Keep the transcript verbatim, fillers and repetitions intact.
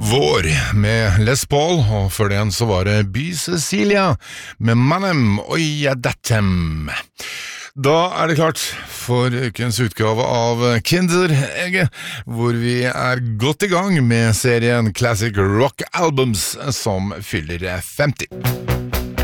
Vår med Les Paul, og før den så var det By Cecilia med Manem og Jadatem. Da er det klart for ukens utgave av Kinderegget, hvor vi er godt i gang med serien Classic Rock Albums som fyller femti.